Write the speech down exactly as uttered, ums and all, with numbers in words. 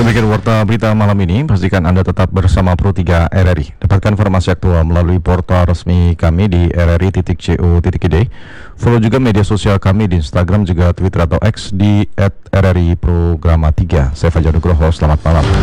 Demikian warta berita malam ini. Pastikan Anda tetap bersama Pro tiga R R I. Dapatkan informasi aktual melalui portal resmi kami di r r i titik co titik i d. Follow juga media sosial kami di Instagram juga Twitter atau X di et r r i programa tiga. Saya Fajar Nugroho, selamat malam.